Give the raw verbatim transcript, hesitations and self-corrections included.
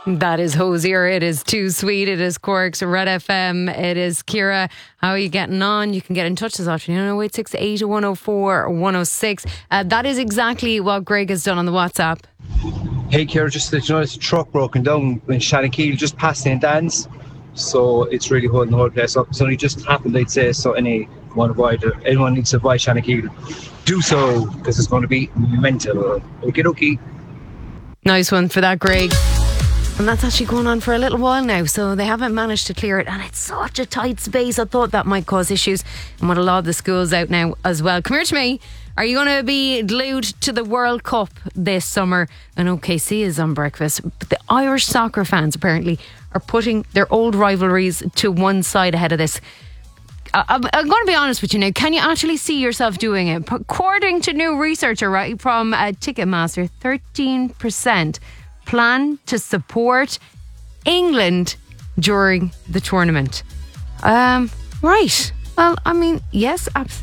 That is Hosier. It is Too Sweet. It is Cork's Red F M. It is Ciara. How are you getting on? You can get in touch this afternoon oh eight six eight, one oh four, one oh six. Uh, that is exactly what Greg has done on the WhatsApp. Hey Ciara, just to let you know, there's a truck broken down in Shanakeel just past Saint Anne's. So it's really holding the whole place up. It's only just happened, I'd say. So anyone avoid it. Anyone needs to avoid Shanakeel, do so, because it's going to be mental. Okie dokie. Nice one for that, Greg. And that's actually going on for a little while now, so they haven't managed to clear it, and it's such a tight space. I thought that might cause issues, and with a lot of the schools out now as well. Come here to me. Are you going to be glued to the World Cup this summer? And O K C is on breakfast, but the Irish soccer fans apparently are putting their old rivalries to one side ahead of this. I'm going to be honest with you now. Can you actually see yourself doing it? According to new research, right, from uh, Ticketmaster, thirteen percent plan to support England during the tournament. Um, right. Well, I mean, yes, absolutely.